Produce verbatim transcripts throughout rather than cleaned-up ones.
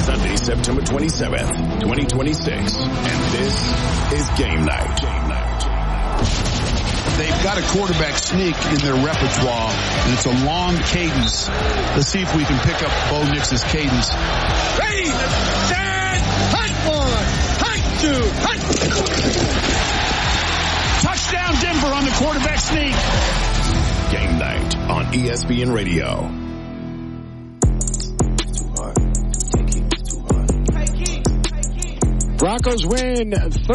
Sunday, September twenty-seventh, twenty twenty-six. And this is Game Night. Game Night. They've got a quarterback sneak in their repertoire, and it's a long cadence. Let's see if we can pick up Bo Nix's cadence. Ready, set, hunt one, hunt two, hunt. Touchdown Denver on the quarterback sneak. Game Night on E S P N Radio. Broncos win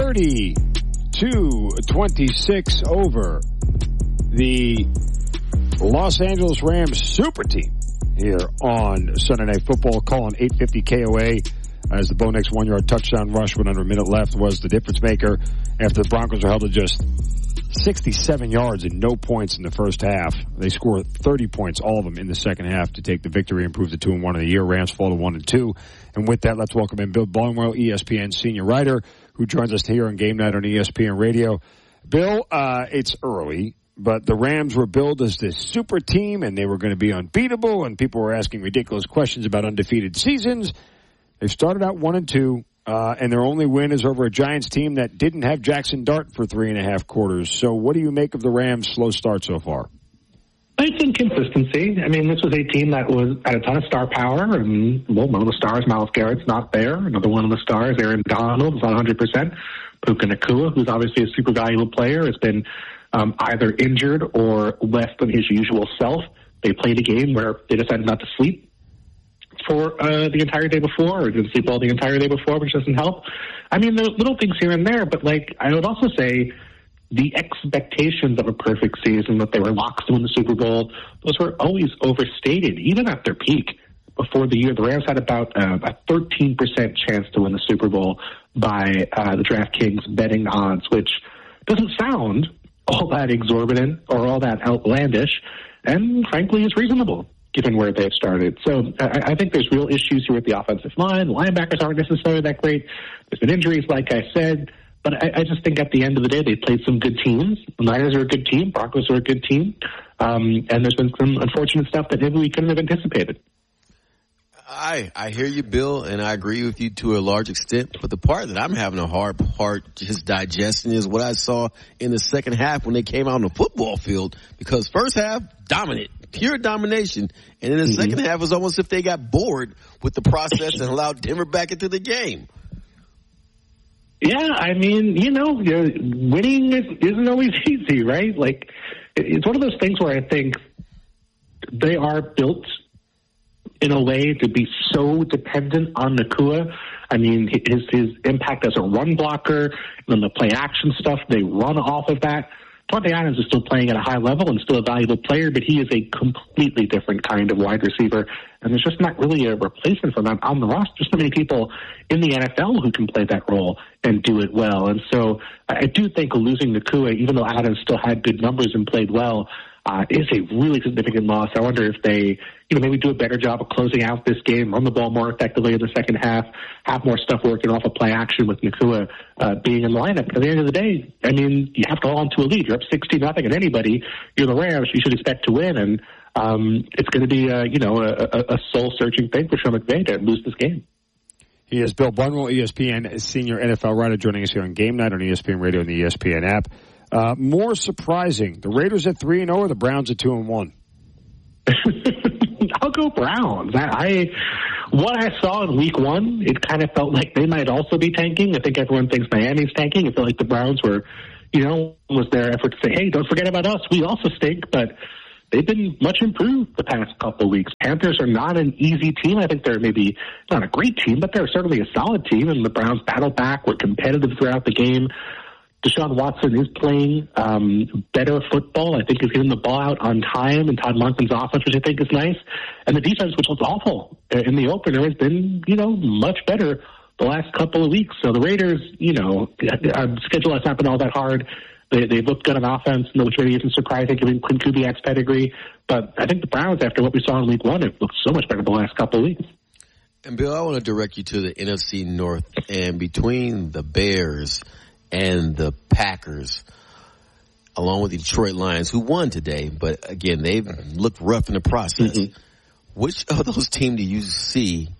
thirty-two twenty-six over the Los Angeles Rams super team here on Sunday Night Football. Calling eight fifty K O A as the Bo Nix one-yard touchdown rush with under a minute left was the difference maker after the Broncos were held to just sixty-seven yards and no points in the first half. They scored thirty points, all of them in the second half, to take the victory and improve to two and one of the year. Rams fall to one and two. And with that, let's welcome in Bill Barnwell, E S P N senior writer, who joins us here on Game Night on E S P N Radio. Bill, uh, it's early, but the Rams were billed as this super team, and they were going to be unbeatable, and people were asking ridiculous questions about undefeated seasons. They started out one and two. Uh, and their only win is over a Giants team that didn't have Jackson Dart for three and a half quarters. So what do you make of the Rams' slow start so far? It's inconsistency. I mean, this was a team that was had a ton of star power, and, well, one of the stars, Myles Garrett's not there. Another one of the stars, Aaron Donald, is not one hundred percent. Puka Nacua, who's obviously a super valuable player, has been um, either injured or less than his usual self. They played a game where they decided not to sleep for uh, the entire day before, or didn't sleep all the entire day before, which doesn't help. I mean, there's little things here and there, but, like, I would also say the expectations of a perfect season, that they were locks to win the Super Bowl, those were always overstated, even at their peak. Before the year, the Rams had about uh, a thirteen percent chance to win the Super Bowl by uh, the DraftKings betting odds, which doesn't sound all that exorbitant or all that outlandish, and frankly is reasonable given where they've started. So I, I think there's real issues here with the offensive line. The linebackers aren't necessarily that great. There's been injuries, like I said. But I, I just think at the end of the day, they played some good teams. The Niners are a good team. Broncos are a good team. Um, and there's been some unfortunate stuff that maybe we couldn't have anticipated. I I hear you, Bill, and I agree with you to a large extent. But the part that I'm having a hard part just digesting is what I saw in the second half when they came out on the football field. Because first half, dominant, pure domination. And in the mm-hmm. second half, it was almost as if they got bored with the process and allowed Denver back into the game. Yeah, I mean, you know, winning is, isn't always easy, right? Like, it's one of those things where I think they are built in a way to be so dependent on Nacua. I mean, his his impact as a run blocker, and then the play action stuff, they run off of that. Devontae Adams is still playing at a high level and still a valuable player, but he is a completely different kind of wide receiver, and there's just not really a replacement for that on the roster. There's so many people in the N F L who can play that role and do it well, and so I do think losing Nacua, even though Adams still had good numbers and played well, uh, is a really significant loss. I wonder if they, you know, maybe do a better job of closing out this game, run the ball more effectively in the second half, have more stuff working off of play action with Nacua uh, being in the lineup. But at the end of the day, I mean, you have to hold on to a lead. You're up sixteen nothing at anybody. You're the Rams. You should expect to win, and um, it's going to be, a, you know, a, a soul-searching thing for Sean McVay to lose this game. He is Bill Barnwell, E S P N senior N F L writer, joining us here on Game Night on E S P N Radio and the E S P N app. Uh, more surprising, the Raiders at three and zero, or the Browns at two and one? I'll go Browns. I, I what I saw in Week One, it kind of felt like they might also be tanking. I think everyone thinks Miami's tanking. It felt like the Browns were, you know, was their effort to say, "Hey, don't forget about us. We also stink." But they've been much improved the past couple of weeks. Panthers are not an easy team. I think they're maybe not a great team, but they're certainly a solid team. And the Browns battled back, were competitive throughout the game. Deshaun Watson is playing um, better football. I think he's getting the ball out on time, and Todd Monken's offense, which I think is nice. And the defense, which was awful in the opener, has been, you know, much better the last couple of weeks. So the Raiders, you know, our schedule has not been all that hard. They, they've looked good on offense, which maybe isn't surprising given Quinn Kubiak's pedigree. But I think the Browns, after what we saw in Week One, have looked so much better the last couple of weeks. And, Bill, I want to direct you to the N F C North. And between the Bears and the Packers, along with the Detroit Lions, who won today, but again, they've looked rough in the process. Mm-hmm. Which of those teams do you see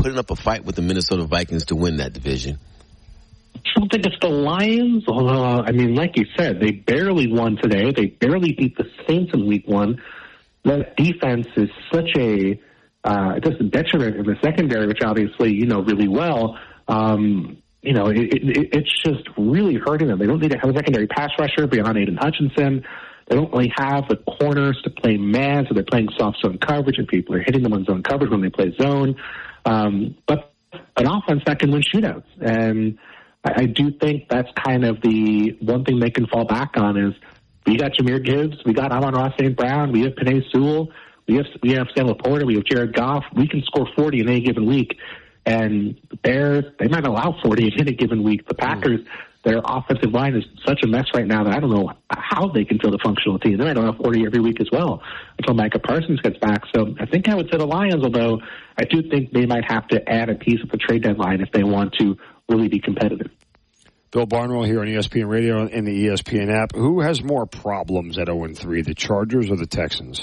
putting up a fight with the Minnesota Vikings to win that division? I don't think it's the Lions. Uh, I mean, like you said, they barely won today. They barely beat the Saints in week one. That defense is such a uh, just a detriment in the secondary, which obviously you know really well. Um, you know, it, it, it's just really hurting them. They don't need to have a secondary pass rusher beyond Aiden Hutchinson. They don't really have the corners to play man, so they're playing soft zone coverage, and people are hitting them on zone coverage when they play zone. Um, but an offense that can win shootouts. And I, I do think that's kind of the one thing they can fall back on is we got Jahmyr Gibbs, we got Amon-Ra Saint Brown, we have Penei Sewell, we have we have Sam Laporta, we have Jared Goff. We can score forty in any given week. And the Bears, they might allow forty in any given week. The Packers, their offensive line is such a mess right now that I don't know how they can field a functional team. They might allow forty every week as well until Micah Parsons gets back. So I think I would say the Lions, although I do think they might have to add a piece at the trade deadline if they want to really be competitive. Bill Barnwell here on E S P N Radio and the E S P N app. Who has more problems at oh and three, the Chargers or the Texans?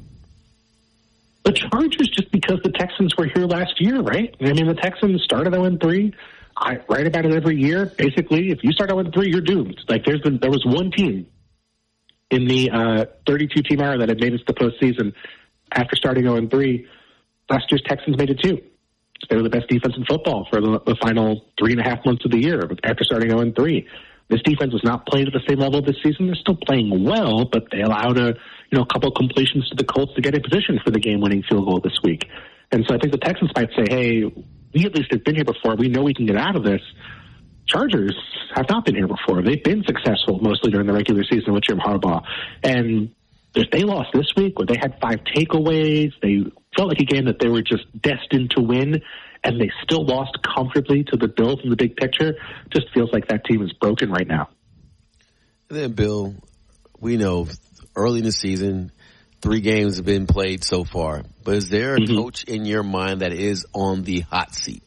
The Chargers, just because the Texans were here last year, right? I mean, the Texans started oh and three. I write about it every year. Basically, if you start oh and three, you're doomed. Like, there's been, there was one team in the uh, thirty-two team era that had made it to the postseason after starting oh and three. Last year's Texans made it too. They were the best defense in football for the, the final three and a half months of the year after starting oh and three. This defense was not playing at the same level this season. They're still playing well, but they allowed a you know a couple of completions to the Colts to get in position for the game-winning field goal this week. And so I think the Texans might say, hey, we at least have been here before. We know we can get out of this. Chargers have not been here before. They've been successful mostly during the regular season with Jim Harbaugh. And if they lost this week where they had five takeaways, they felt like a game that they were just destined to win, and they still lost comfortably to the Bills in the big picture, just feels like that team is broken right now. And then, Bill, we know early in the season, three games have been played so far. But is there a mm-hmm. coach in your mind that is on the hot seat?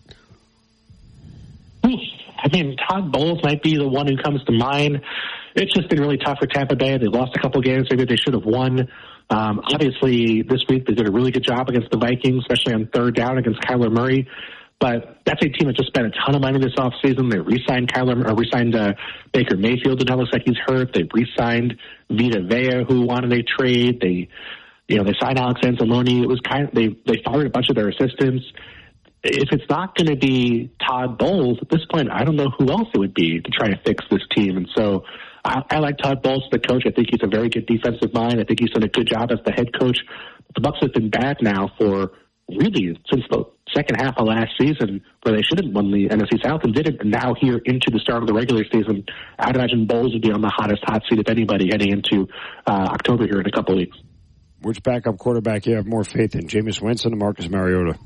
I mean, Todd Bowles might be the one who comes to mind. It's just been really tough for Tampa Bay. They lost a couple games maybe they should have won. Um, obviously, this week they did a really good job against the Vikings, especially on third down against Kyler Murray. But that's a team that just spent a ton of money this offseason. They re-signed Kyler, or re-signed uh, Baker Mayfield, and now looks like he's hurt. They re-signed Vita Vea, who wanted a trade. They, you know, they signed Alex Anzalone. It was kind of they they fired a bunch of their assistants. If it's not going to be Todd Bowles at this point, I don't know who else it would be to try to fix this team. And so I, I like Todd Bowles, the coach. I think he's a very good defensive mind. I think he's done a good job as the head coach. The Bucs have been bad now for really since the second half of last season, where they should have won the N F C South and didn't. And now here into the start of the regular season, I'd imagine Bowles would be on the hottest hot seat of anybody heading into uh, October here in a couple of weeks. Which backup quarterback you have more faith in, Jameis Winston or Marcus Mariota?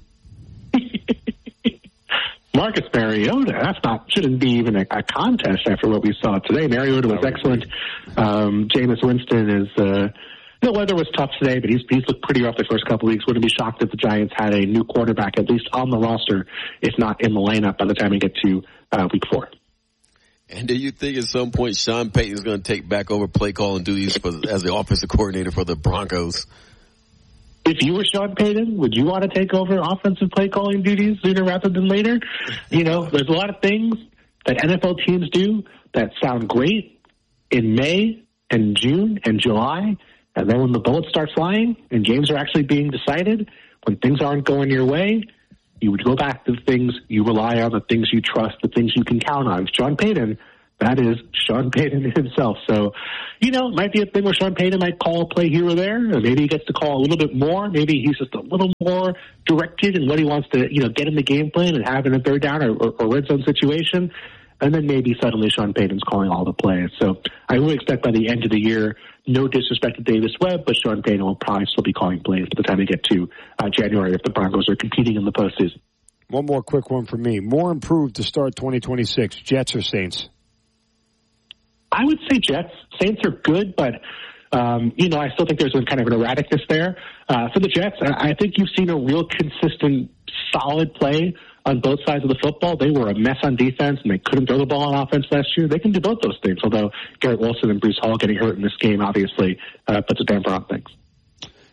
Marcus Mariota, that's not, shouldn't be even a, a contest after what we saw today. Mariota was excellent. Um, Jameis Winston is, uh, the weather was tough today, but he's, he's looked pretty rough the first couple of weeks. Wouldn't be shocked if the Giants had a new quarterback, at least on the roster, if not in the lineup by the time we get to uh, week four. And do you think at some point Sean Payton is going to take back over play calling duties for, as the offensive coordinator for the Broncos? If you were Sean Payton, would you want to take over offensive play calling duties sooner rather than later? You know, there's a lot of things that N F L teams do that sound great in May and June and July, and then when the bullets start flying and games are actually being decided, when things aren't going your way, you would go back to the things you rely on, the things you trust, the things you can count on. Sean Payton, that is Sean Payton himself. So, you know, it might be a thing where Sean Payton might call a play here or there, or maybe he gets to call a little bit more. Maybe he's just a little more directed in what he wants to, you know, get in the game plan and have in a third down or, or, or red zone situation. And then maybe suddenly Sean Payton's calling all the plays. So I would expect by the end of the year, no disrespect to Davis Webb, but Sean Payton will probably still be calling plays by the time we get to uh, January if the Broncos are competing in the postseason. One more quick one for me. More improved to start twenty twenty-six, Jets or Saints? I would say Jets. Saints are good, but, um, you know, I still think there's a kind of an erraticness there. Uh, for the Jets, I think you've seen a real consistent, solid play on both sides of the football. They were a mess on defense, and they couldn't throw the ball on offense last year. They can do both those things, although Garrett Wilson and Bruce Hall getting hurt in this game obviously uh, puts a damper on things.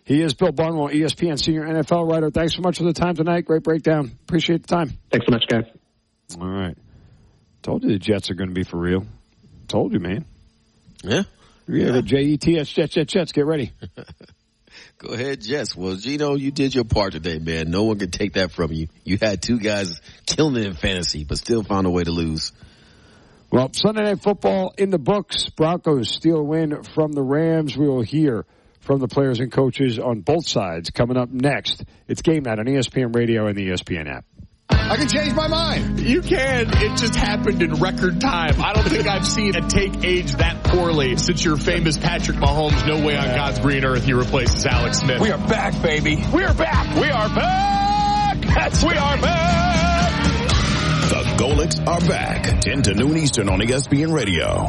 He is Bill Barnwell, E S P N senior N F L writer. Thanks so much for the time tonight. Great breakdown. Appreciate the time. Thanks so much, guys. All right. Told you the Jets are going to be for real. Told you, man. Yeah. Yeah, the J E T S, Jets, Jets, Jets. Get ready. Go ahead, Jets. Well, Gino, you did your part today, man. No one can take that from you. You had two guys killing it in fantasy, but still found a way to lose. Well, Sunday Night Football in the books. Broncos steal a win from the Rams. We will hear from the players and coaches on both sides coming up next. It's Game Night on E S P N Radio and the E S P N app. I can change my mind. You can. It just happened in record time. I don't think I've seen a take age that poorly since your famous Patrick Mahomes, no way on God's green earth he replaces Alex Smith. We are back, baby. We are back. We are back. That's we are back. The Golics are back. ten to noon Eastern on E S P N Radio.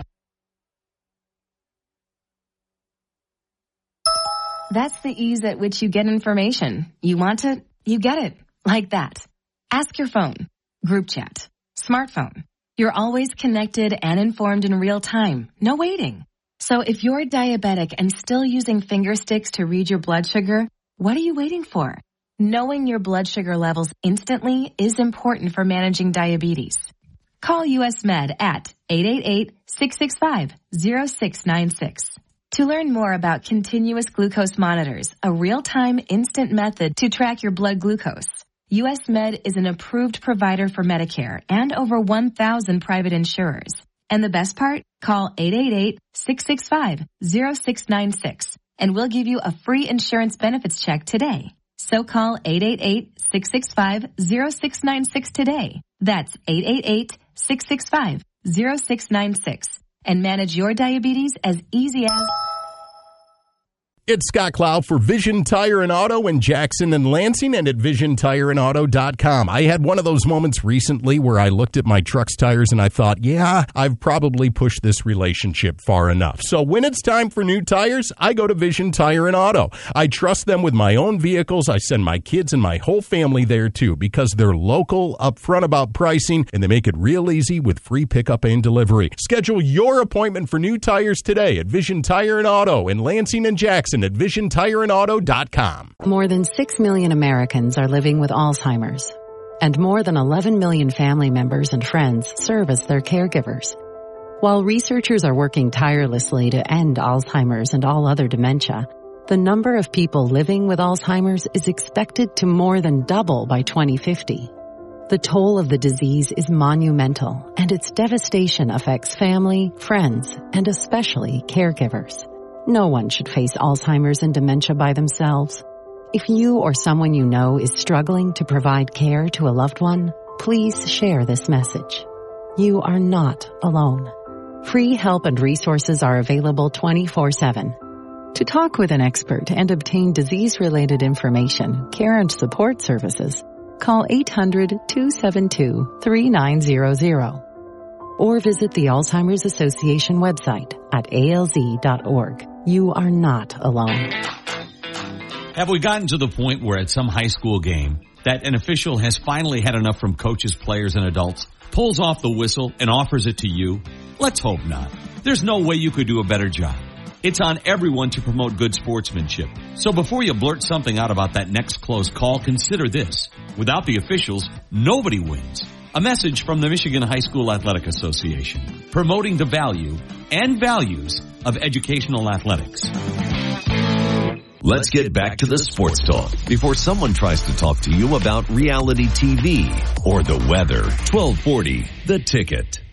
That's the ease at which you get information. You want it, you get it. Like that. Ask your phone, group chat, smartphone. You're always connected and informed in real time. No waiting. So if you're diabetic and still using finger sticks to read your blood sugar, what are you waiting for? Knowing your blood sugar levels instantly is important for managing diabetes. Call U S Med at eight eight eight, six six five, zero six nine six. To learn more about continuous glucose monitors, a real-time instant method to track your blood glucose, U S Med is an approved provider for Medicare and over one thousand private insurers. And the best part? Call eight eight eight, six six five, zero six nine six and we'll give you a free insurance benefits check today. So call eight eight eight, six six five, zero six nine six today. That's eight eight eight, six six five, zero six nine six and manage your diabetes as easy as... It's Scott Cloud for Vision Tire and Auto in Jackson and Lansing and at vision tire and auto dot com. I had one of those moments recently where I looked at my truck's tires and I thought, yeah, I've probably pushed this relationship far enough. So when it's time for new tires, I go to Vision Tire and Auto. I trust them with my own vehicles. I send my kids and my whole family there too because they're local, upfront about pricing, and they make it real easy with free pickup and delivery. Schedule your appointment for new tires today at Vision Tire and Auto in Lansing and Jackson at vision tire and auto dot com. More than six million Americans are living with Alzheimer's, and more than eleven million family members and friends serve as their caregivers. While researchers are working tirelessly to end Alzheimer's and all other dementia, the number of people living with Alzheimer's is expected to more than double by twenty fifty. The toll of the disease is monumental, and its devastation affects family, friends, and especially caregivers. No one should face Alzheimer's and dementia by themselves. If you or someone you know is struggling to provide care to a loved one, please share this message. You are not alone. Free help and resources are available twenty-four seven. To talk with an expert and obtain disease-related information, care and support services, call eight hundred, two seven two, three nine zero zero or visit the Alzheimer's Association website at A L Z dot org. You are not alone. Have we gotten to the point where at some high school game that an official has finally had enough from coaches, players, and adults, pulls off the whistle and offers it to you? Let's hope not. There's no way you could do a better job. It's on everyone to promote good sportsmanship. So before you blurt something out about that next close call, consider this. Without the officials, nobody wins. A message from the Michigan High School Athletic Association, promoting the value and values of educational athletics. Let's get back to the sports talk before someone tries to talk to you about reality T V or the weather. twelve forty, The Ticket.